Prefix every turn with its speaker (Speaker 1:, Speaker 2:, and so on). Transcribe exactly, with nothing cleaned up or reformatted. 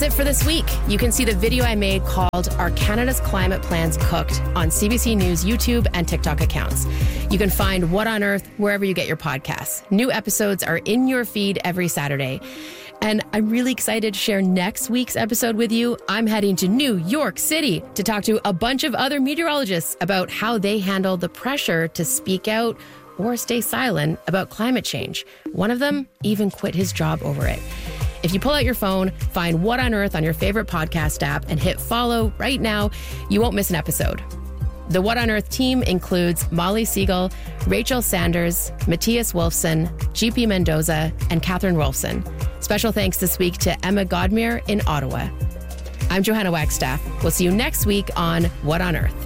Speaker 1: it for this week. You can see the video I made called Are Canada's Climate Plans Cooked on C B C News YouTube and TikTok accounts. You can find What on Earth wherever you get your podcasts. New episodes are in your feed every Saturday. And I'm really excited to share next week's episode with you. I'm heading to New York City to talk to a bunch of other meteorologists about how they handle the pressure to speak out or stay silent about climate change. One of them even quit his job over it. If you pull out your phone, find What on Earth on your favorite podcast app and hit follow right now, you won't miss an episode. The What on Earth team includes Molly Siegel, Rachel Sanders, Matthias Wolfson, G P Mendoza, and Catherine Rolfson. Special thanks this week to Emma Godmere in Ottawa. I'm Johanna Wagstaff. We'll see you next week on What on Earth.